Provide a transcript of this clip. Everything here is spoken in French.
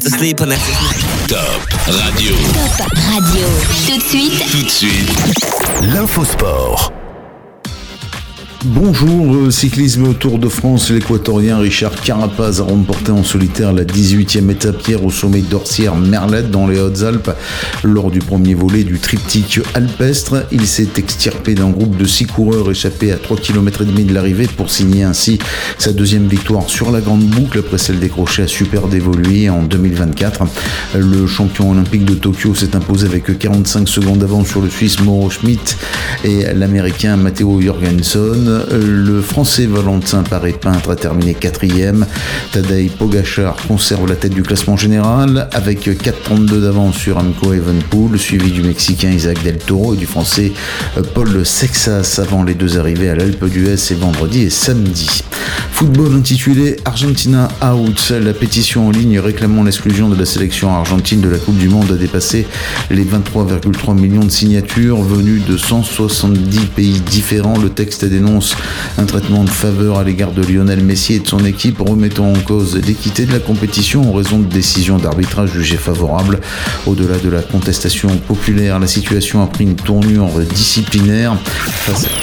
Sleep on it. Top Radio. Top Radio. Tout de suite, L'infosport. Bonjour, cyclisme Tour de France, l'équatorien Richard Carapaz a remporté en solitaire la 18e étape hier au sommet d'Orsières-Merlette dans les Hautes-Alpes. Lors du premier volet du triptyque alpestre, il s'est extirpé d'un groupe de 6 coureurs échappés à 3,5 km de l'arrivée pour signer ainsi sa deuxième victoire sur la grande boucle après celle décrochée à Super Dévoluy en 2024. Le champion olympique de Tokyo s'est imposé avec 45 secondes d'avance sur le Suisse Mauro Schmid et l'Américain Matteo Jorgensen. Le Français Valentin Paré-Peintre a terminé 4e. Tadej Pogačar conserve la tête du classement général avec 4,32 d'avance sur Remco Evenepoel, suivi du Mexicain Isaac Del Toro et du Français Paul Sexas avant les deux arrivées à l'Alpe d'Huez et vendredi et samedi. Football intitulé Argentina Out. La pétition en ligne réclamant l'exclusion de la sélection argentine de la Coupe du Monde a dépassé les 23,3 millions de signatures venues de 170 pays différents. Le texte dénonce un traitement de faveur à l'égard de Lionel Messi et de son équipe, remettant en cause l'équité de la compétition en raison de décisions d'arbitrage jugées favorables. Au-delà de la contestation populaire, la situation a pris une tournure disciplinaire.